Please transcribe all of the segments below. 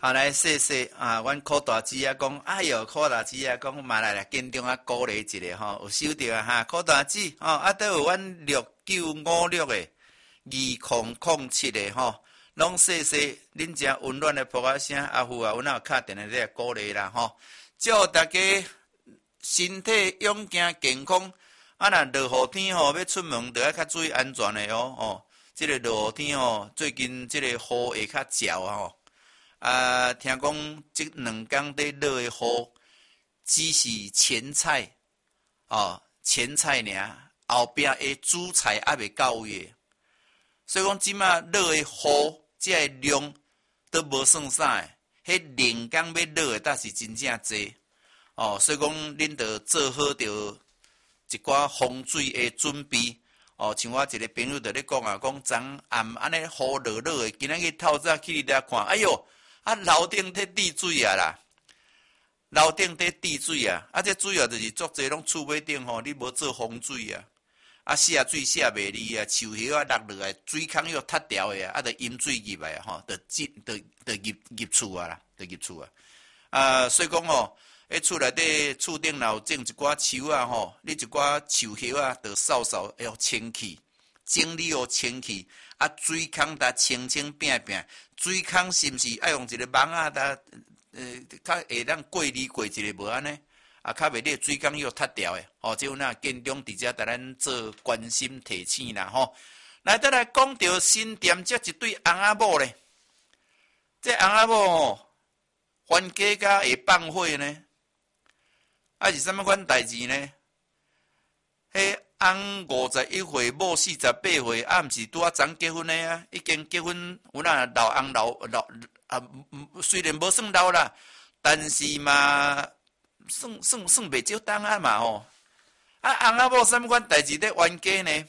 后来说说啊，阮柯大姊啊讲，哎哟，柯大姊啊讲，嘛来建中啊鼓励一下吼，有收到啊哈，柯大姊吼，啊都有阮6956的2007的吼，拢说说恁遮温暖的播啊声，阿父啊，阮也有敲电话咧鼓励啦吼，祝大家身体勇健健康，啊若落雨天吼，要出门着要较注意安全的哦，即个落雨天吼，最近即个雨会较少啊吼。啊，听讲即2天在落的雨，只是前菜哦，前菜尔，后壁的主菜还未到位。所以讲即马落的雨，即个量都无算啥的，迄连工要落的，但是真正济哦。所以讲恁着做好着一寡防水的准备哦。像我一个朋友就咧讲啊，讲昨暗安尼雨落落的，今仔日透早去你遐看，哎哟！啊，楼顶在滴水啊啦，楼顶在滴水啊，啊，这水啊就是足济拢厝尾顶吼，你无做防水啊，啊，下水下袂离啊，树叶啊落落来，水坑又塌掉的啊，啊，着淹水入来啊，吼，着入厝啊啦，着入厝啊，啊，所以讲吼，迄厝内底厝顶若有种一寡树啊吼，你一寡树叶啊，着扫扫要清气，整理要清气。啊，水坑搭清清扁扁，水坑是毋是爱用一个网啊？搭较会当过滤过一个无安尼？啊，较袂你水坑又塌掉诶。哦，即有那建中伫遮搭咱做关心提醒啦吼。来，再来讲到新店这一对翁仔某咧，这翁仔某吼，冤家甲会放火呢？啊是啥物款代志呢？迄翁51岁，某48岁，啊，毋是拄啊昨结婚的啊，已经结婚，有那老翁老啊，虽然无算老啦，但是嘛，算袂少当啊嘛吼。啊，翁仔某啥物款代志咧冤家呢？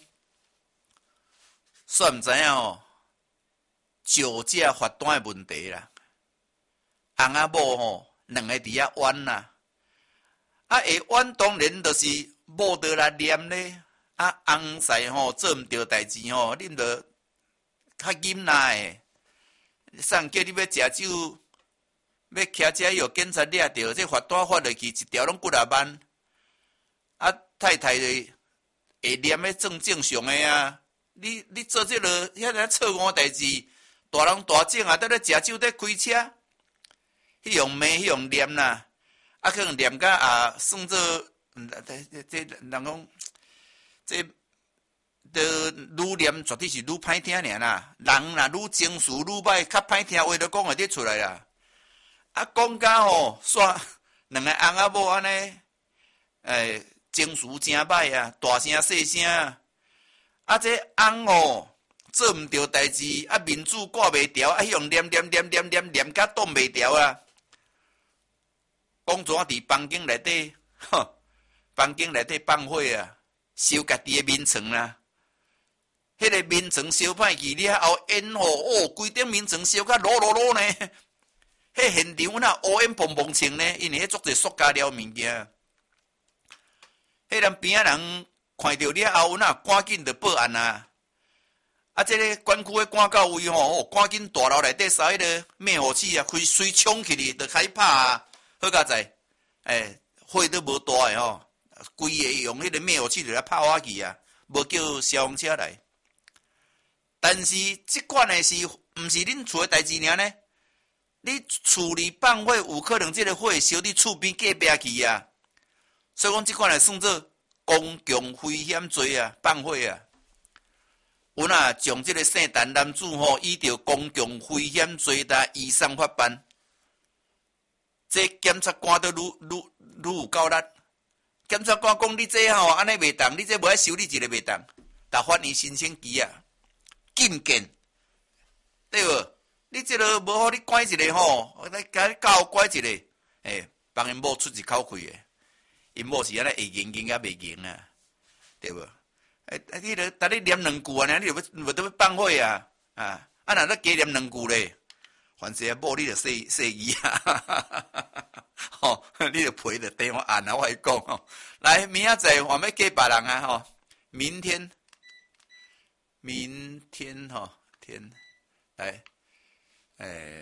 煞毋知影吼，酒驾罚单的问题啦。翁仔某吼，两个伫遐冤啦，啊，会冤当然就是某倒来念咧。啊，翁婿吼做毋着代志吼，恁着较忍耐诶。上叫你要食酒，要骑车又警察抓着，这罚单罚落去一条拢几啊万。啊，太太会念诶正常诶啊。你做这个遐个错误代志，大人大种啊，在咧食酒在开车，迄样骂迄样念啦，啊，可能念甲啊算做这人讲。这愈念绝对是愈歹听尔啦，人啦愈情绪愈歹，较歹听话都讲会得出来啦。啊，讲甲吼，煞两个翁仔某安尼，情绪真歹啊，大声细声啊。啊，这翁吼做毋着代志，啊面子挂袂牢，啊，用念甲挡袂牢啊。讲怎伫房间内底，房间内底放火啊！烧家己诶面床啦，迄个面床烧歹去，你遐后烟吼，哦，规顶面床烧甲落呢。迄现场那乌烟蓬蓬清呢，因为迄做者塑胶料物件。迄人边仔人看到了后，那赶紧就报案啊！啊，这个管区诶赶到位吼，赶紧大楼内底扫迄个灭火器啊，随冲起哩，就开拍啊，好佳在，火都无大诶吼。规个用迄个灭火器就来拍火去啊，无叫消防车来。但是即款的是毋是恁厝的代志尔呢？你厝里放火有可能即个火烧伫厝边隔壁去啊。所以讲即款来算做公共危险罪啊，放火啊。有哪将即个姓陈男子吼，依照公共危险罪来移送法办，这检察官都愈有够力。检察官讲你这吼安尼袂当，你这无爱修理一个袂当，但法院申请期啊，禁见，对无？你这个无好，你关一个吼，来甲你教关一个，帮因某出一口气诶，因某是安尼会硬啊袂硬啊，对无？你著逐日念两句啊，你无得要放火啊，啊，若加念两句咧，凡是某你著说伊啊。吼，你著陪着电话按啊，我讲吼，来明仔载我们嫁别人啊吼，明天吼天来，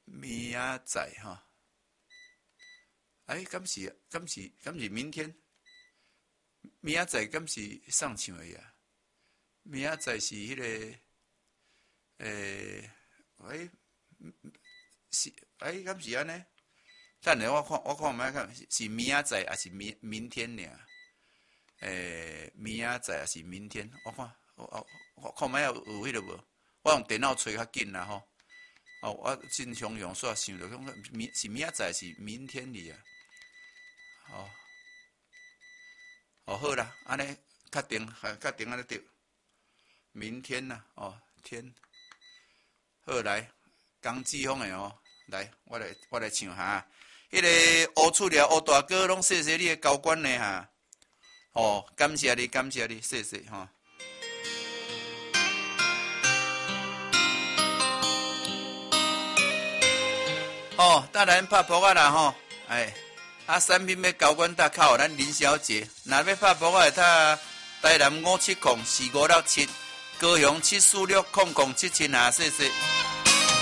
明仔载哈，敢是明天？明仔载敢是送唱的呀？明仔载是迄个，敢是安尼？等下我看卖看是明仔载还是明天尔？明仔载还是明天？我看卖有迄个无？我用电脑找较紧啦吼。我真常用煞想着讲是明仔载是明天哩啊。好啦，安尼确定安尼对。明天呐，天。好来，江志峰的来，我来唱哈。迄个乌厝了乌大哥，拢谢谢你的交关的哈。感谢你，谢谢哈。当然拍扑啊啦吼，产品要交关搭靠咱林小姐，若要拍扑啊，他台南5704567，高雄7460077啊，谢谢。